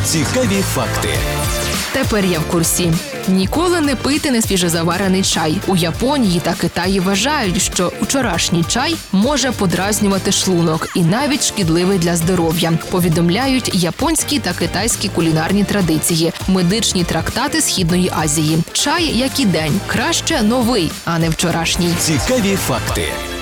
Цікаві факти. Тепер я в курсі. Ніколи не пийте несвіжозаварений чай. У Японії та Китаї вважають, що вчорашній чай може подразнювати шлунок і навіть шкідливий для здоров'я. Повідомляють японські та китайські кулінарні традиції, медичні трактати Східної Азії. Чай, як і день, краще новий, а не вчорашній. Цікаві факти.